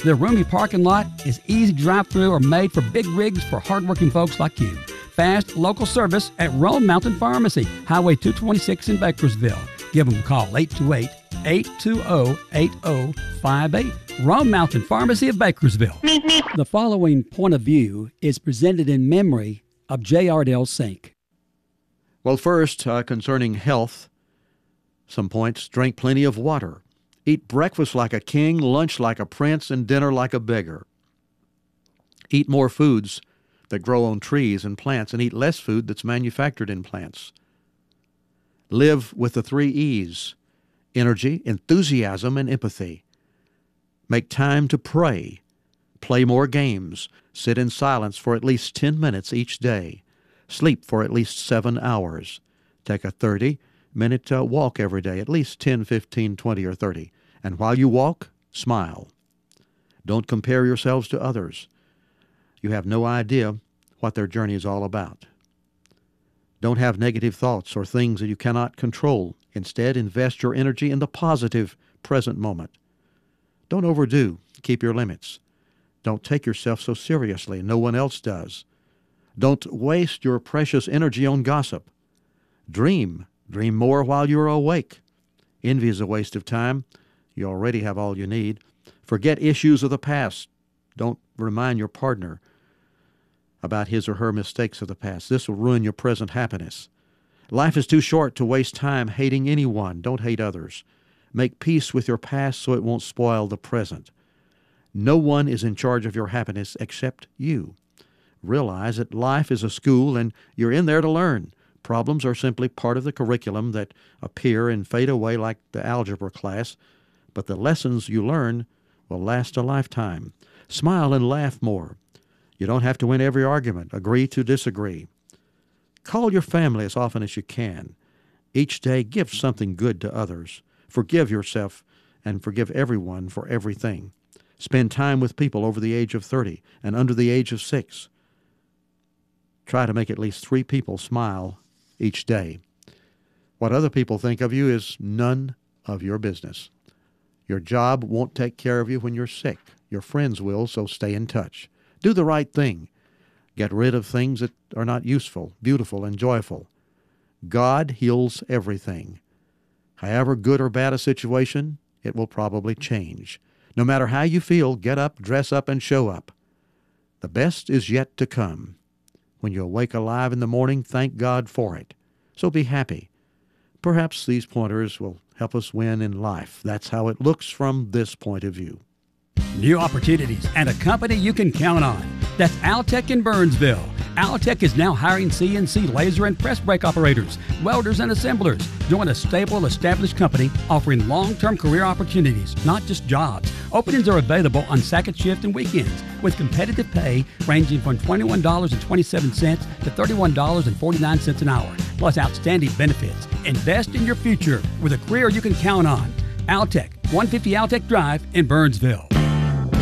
Their roomy parking lot is easy to drive through or made for big rigs for hardworking folks like you. Fast local service at Roan Mountain Pharmacy, Highway 226 in Bakersville. Give them a call, 828-820-8058. Roan Mountain Pharmacy of Bakersville. The following point of view is presented in memory of J. Ardell Sink. Well, first, concerning health, some points: drink plenty of water. Eat breakfast like a king, lunch like a prince, and dinner like a beggar. Eat more foods that grow on trees and plants, and eat less food that's manufactured in plants. Live with the 3 E's: energy, enthusiasm, and empathy. Make time to pray. Play more games. Sit in silence for at least 10 minutes each day. Sleep for at least 7 hours. Take a 30-minute walk every day, at least 10, 15, 20, or 30. And while you walk, smile. Don't compare yourselves to others. You have no idea what their journey is all about. Don't have negative thoughts or things that you cannot control. Instead, invest your energy in the positive present moment. Don't overdo. Keep your limits. Don't take yourself so seriously. No one else does. Don't waste your precious energy on gossip. Dream. Dream more while you're awake. Envy is a waste of time. You already have all you need. Forget issues of the past. Don't remind your partner about his or her mistakes of the past. This will ruin your present happiness. Life is too short to waste time hating anyone. Don't hate others. Make peace with your past so it won't spoil the present. No one is in charge of your happiness except you. Realize that life is a school and you're in there to learn. Problems are simply part of the curriculum that appear and fade away like the algebra class, but the lessons you learn will last a lifetime. Smile and laugh more. You don't have to win every argument. Agree to disagree. Call your family as often as you can. Each day, give something good to others. Forgive yourself and forgive everyone for everything. Spend time with people over the age of 30 and under the age of 6. Try to make at least 3 people smile each day. What other people think of you is none of your business. Your job won't take care of you when you're sick. Your friends will, so stay in touch. Do the right thing. Get rid of things that are not useful, beautiful, and joyful. God heals everything. However good or bad a situation, it will probably change. No matter how you feel, get up, dress up, and show up. The best is yet to come. When you awake alive in the morning, thank God for it. So be happy. Perhaps these pointers will help us win in life. That's how it looks from this point of view. New opportunities and a company you can count on. That's Altec in Burnsville. Altec is now hiring CNC laser and press brake operators, welders, and assemblers. Join a stable, established company offering long-term career opportunities, not just jobs. Openings are available on second shift and weekends with competitive pay ranging from $21.27 to $31.49 an hour, plus outstanding benefits. Invest in your future with a career you can count on. Altec, 150 Altec Drive in Burnsville.